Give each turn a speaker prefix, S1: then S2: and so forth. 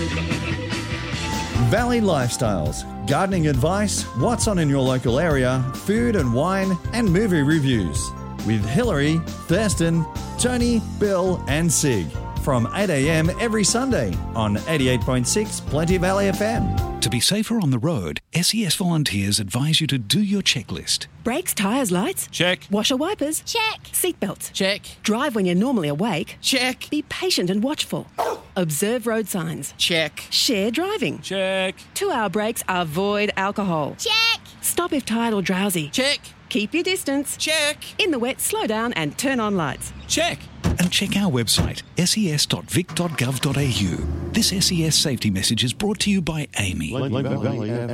S1: Valley Lifestyles, gardening advice, what's on in your local area, food and wine, and movie reviews. With Hillary, Thurston, Tony, Bill, and Sig. From 8 a.m. every Sunday on 88.6 Plenty Valley FM.
S2: To be safer on the road, SES volunteers advise you to do your checklist.
S3: Brakes, tyres, lights?
S4: Check.
S3: Washer, wipers?
S5: Check.
S3: Seatbelts?
S4: Check.
S3: Drive when you're normally awake?
S4: Check.
S3: Be patient and watchful. Observe road signs.
S4: Check.
S3: Share driving.
S4: Check.
S3: 2-hour breaks, avoid alcohol.
S5: Check.
S3: Stop if tired or drowsy.
S4: Check.
S3: Keep your distance.
S4: Check.
S3: In the wet, slow down and turn on lights.
S4: Check.
S2: And check our website, ses.vic.gov.au. This SES safety message is brought to you by Amy.